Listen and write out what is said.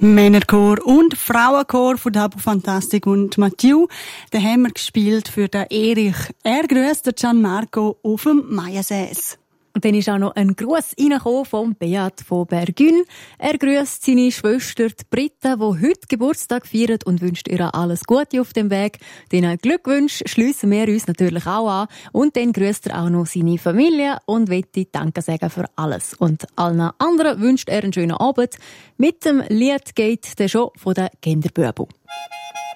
Männerchor und Frauenchor von Dabo Fantastic und Mathieu. Den haben wir gespielt für den Erich. Er grüßt den Gianmarco auf dem Mayensäß. Und dann ist auch noch ein Gruß reingekommen von Beat von Bergün. Er grüßt seine Schwester, die Britta, die heute Geburtstag feiert und wünscht ihr alles Gute auf dem Weg. Den Glückwunsch schliessen wir uns natürlich auch an. Und dann grüßt er auch noch seine Familie und möchte Danke sagen für alles. Und allen anderen wünscht er einen schönen Abend. Mit dem Lied geht der schon von den Kinderbüben.